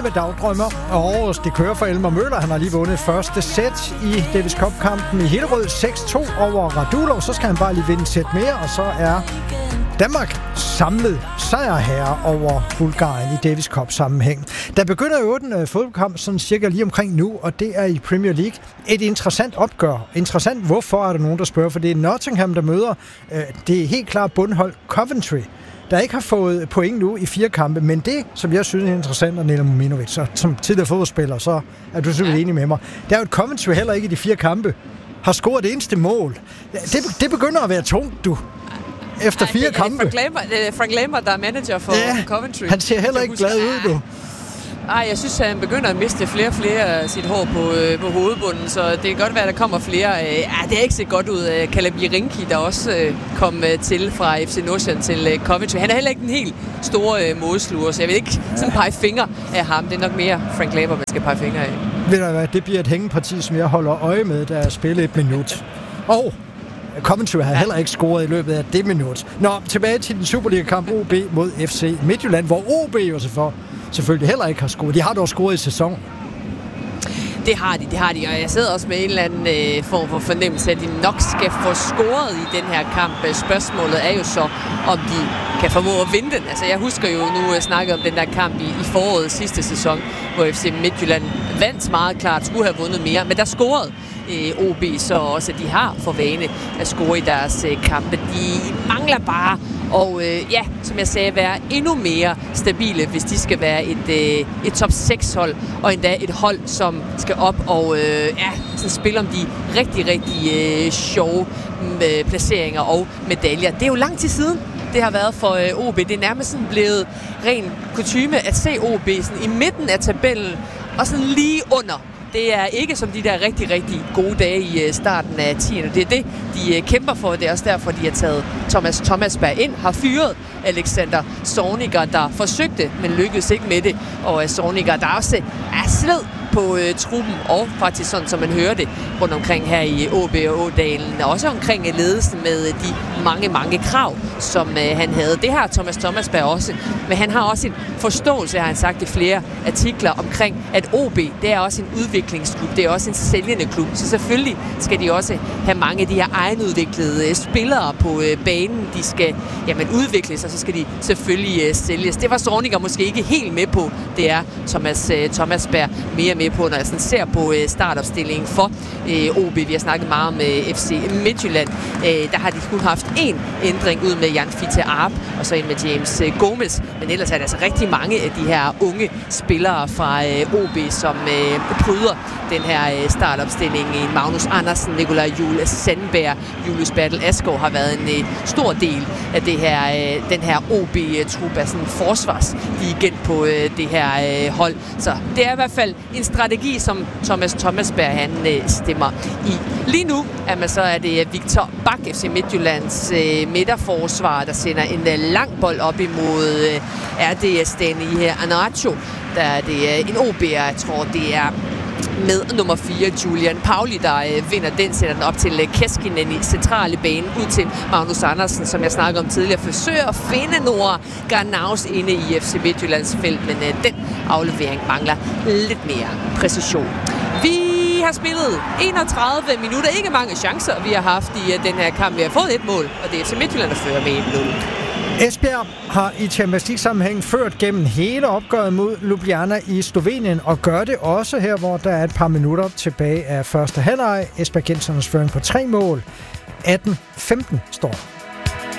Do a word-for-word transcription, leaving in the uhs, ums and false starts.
med dagdrømmer, og det kører for Elmer Møller. Han har lige vundet første sæt i Davis Cup-kampen i Hillerød seks to over Radulov. Så skal han bare lige vinde et sæt mere, og så er Danmark samlet sejrherre over Bulgarien i Davis Cup-sammenhæng. Der begynder jo en fodboldkamp sådan cirka lige omkring nu, og det er i Premier League. Et interessant opgør. Interessant, hvorfor er der nogen, der spørger, for det er Nottingham, der møder øh, det er helt klart bundhold Coventry, der ikke har fået point nu i fire kampe, men det, som jeg synes er interessant, og Nela Mominovic, så som tidligere fodboldspiller, så er du selvfølgelig ja. enig med mig. Der er jo et Coventry heller ikke i de fire kampe, har scoret det eneste mål. Det, det begynder at være tungt, du. Efter fire det, kampe. Det er Frank Lampard, Frank Lampard, der er manager for ja, Coventry. Han ser heller ikke glad ud, du. Ej, jeg synes, at han begynder at miste flere og flere af sit hår på, øh, på hovedbunden, så det kan godt være, at der kommer flere. Øh, ja, det har ikke set godt ud. Kalabirinki, der også øh, kom øh, til fra F C Nordsjælland til øh, Coventry. Han er heller ikke den helt store øh, målsluger, så jeg vil ikke sådan pege fingre af ham. Det er nok mere Frank Lampard, man skal pege fingre af. Ved du hvad, det bliver et hængeparti, som jeg holder øje med, der er spillet et minut. Og Coventry har heller ikke scoret i løbet af det minut. Nå, tilbage til den Superliga-kamp O B mod F C Midtjylland, hvor O B jo selvfølgelig heller ikke har scoret. De har dog scoret i sæsonen. Det har de, det har de, og jeg sidder også med en eller anden øh, form for fornemmelse, at de nok skal få scoret i den her kamp. Spørgsmålet er jo så, om de kan formå at vinde den. Altså, jeg husker jo nu at snakke om den der kamp i, i foråret sidste sæson, hvor F C Midtjylland vandt meget klart, skulle have vundet mere, men der scorede øh, O B så også, at de har for vane at score i deres øh, kampe. De mangler bare og øh, ja, som jeg sagde, være endnu mere stabile, hvis de skal være et, øh, et top seks hold, og endda et hold, som skal op og øh, ja, sådan spille om de rigtig, rigtig øh, sjove øh, placeringer og medaljer. Det er jo lang tid siden, det har været for øh, O B. Det er nærmest sådan blevet ren kutyme at se O B sådan i midten af tabellen og sådan lige under. Det er ikke som de der rigtig, rigtig gode dage i starten af tiende. Det er det, de kæmper for. Det er også derfor, de har taget Thomas Thomasberg ind, har fyret Alexander Zorniger, der forsøgte, men lykkedes ikke med det. Og Zorniger, der også er sved på øh, truppen, og faktisk sådan, som man hører det rundt omkring her i O B og Ådalen, og også omkring ledelsen med de mange, mange krav, som øh, han havde. Det har Thomas Thomasberg også, men han har også en forståelse, har han sagt i flere artikler, omkring, at O B, det er også en udviklingsklub, det er også en sælgende klub, så selvfølgelig skal de også have mange af de her egenudviklede øh, spillere på øh, banen, de skal jamen, udvikles, og så skal de selvfølgelig øh, sælges. Det var Zorniger måske ikke helt med på, det er Thomas øh, Thomasberg mere med på, når jeg sådan ser på øh, startopstillingen for øh, O B. Vi har snakket meget om øh, F C Midtjylland. Øh, der har de kun haft én ændring ud med Jan Fiete Arp, og så en med James øh, Gomez. Men ellers er der altså rigtig mange af de her unge spillere fra øh, O B, som øh, bryder den her øh, startopstilling. Magnus Andersen, Nikolaj Juhl Sandberg, Julius Bertel Asgaard har været en øh, stor del af det her, øh, den her O B-trup af sådan forsvarsligent på øh, det her øh, hold. Så det er i hvert fald en strategi, som Thomas Thomasberg han øh, stemmer i. Lige nu er, man så, er det Victor Bak, F C Midtjyllands øh, midterforsvar, der sender en øh, lang bold op imod øh, R D S Dani Anacho. Der er det øh, en O B'er, jeg tror det er med nummer fire, Julian Pauli, der øh, vinder den, sætter den op til øh, Keskinen i centrale bane, ud til Magnus Andersen, som jeg snakkede om tidligere, forsøger at finde Nora Garnaus inde i F C Midtjyllands felt, men øh, den aflevering mangler lidt mere præcision. Vi har spillet enogtredive minutter, ikke mange chancer, vi har haft i uh, den her kamp. Vi har fået et mål, og det er F C Midtjylland, der fører med et nul. Esbjerg har i Champions League-sammenhæng ført gennem hele opgøret mod Ljubljana i Slovenien, og gør det også her, hvor der er et par minutter tilbage af første halvleg. Esbjergensernes føring på tre mål. atten femten står.